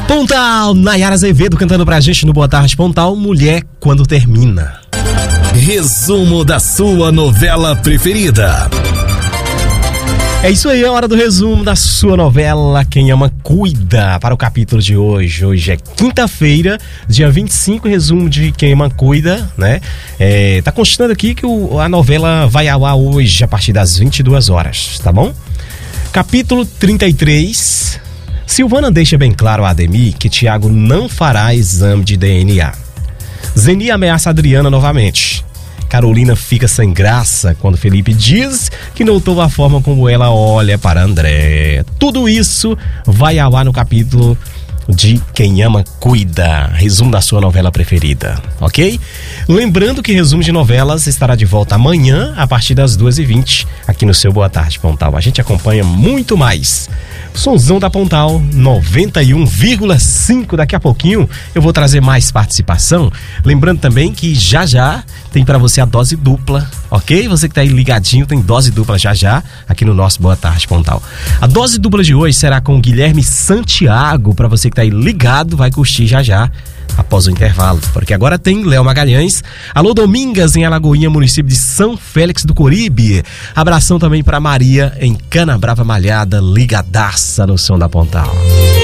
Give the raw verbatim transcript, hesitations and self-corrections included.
Pontal, Nayara Azevedo cantando pra gente no Boa Tarde Pontal, Mulher Quando Termina. Resumo da sua novela preferida. É isso aí, é hora do resumo da sua novela Quem Ama Cuida, para o capítulo de hoje. Hoje é quinta-feira, dia vinte e cinco, resumo de Quem Ama Cuida, né? É, tá constando aqui que o, a novela vai ao ar hoje a partir das vinte e duas horas, tá bom? Capítulo trinta e três. Silvana deixa bem claro a Ademir que Tiago não fará exame de D N A. Zeni ameaça Adriana novamente. Carolina fica sem graça quando Felipe diz que notou a forma como ela olha para André. Tudo isso vai ao ar no capítulo de Quem Ama Cuida, resumo da sua novela preferida, ok? Lembrando que resumo de novelas estará de volta amanhã a partir das duas e vinte aqui no seu Boa Tarde Pontal. A gente acompanha muito mais. Sonzão da Pontal noventa e um vírgula cinco. Daqui a pouquinho eu vou trazer mais participação. Lembrando também que já já tem para você a dose dupla, ok? Você que tá aí ligadinho, tem dose dupla já já aqui no nosso Boa Tarde Pontal. A dose dupla de hoje será com o Guilherme Santiago. Para você que tá aí ligado, vai curtir já já após o intervalo, porque agora tem Léo Magalhães. Alô Domingas em Alagoinha, município de São Félix do Coribe. Abração também para Maria em Canabrava Malhada, ligadaça no som da Pontal.